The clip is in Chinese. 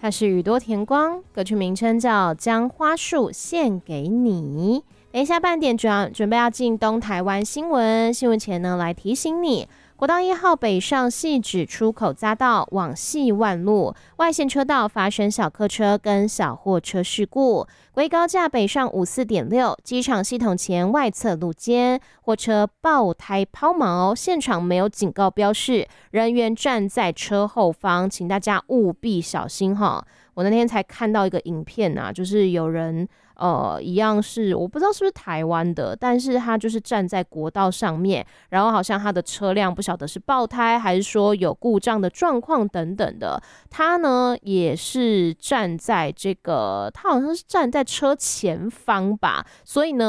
它是宇多田光，歌曲名称叫《将花束献给你》。等一下半点准备要进东台湾新闻，新闻前呢，来提醒你，国道1号北上汐止出口匝道往汐万路外线车道发生小客车跟小货车事故，国一高架北上54.6机场系统前外侧路肩货车爆胎抛锚，现场没有警告标示，人员站在车后方，请大家务必小心哈。我那天才看到一个影片啊，就是有人一样是我不知道是不是台湾的，但是他就是站在国道上面，然后好像他的车辆不晓得是爆胎还是说有故障的状况等等的，他呢也是站在他好像是站在车前方吧，所以呢